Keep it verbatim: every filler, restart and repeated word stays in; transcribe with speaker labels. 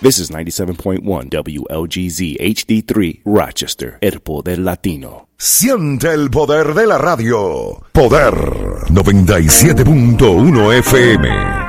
Speaker 1: This is ninety-seven point one W L G Z H D three, Rochester, El Poder Latino.
Speaker 2: Siente el poder de la radio. Poder noventa y siete punto uno F M.